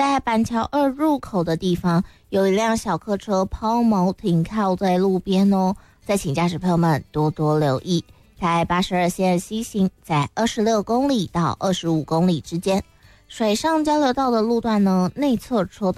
在板桥2入口的地方，有一辆小客车抛锚停靠在路边哦，再请驾驶朋友们多多留意。台82线西行在26公里到25公里之间，水上交流道的路段呢，内侧车道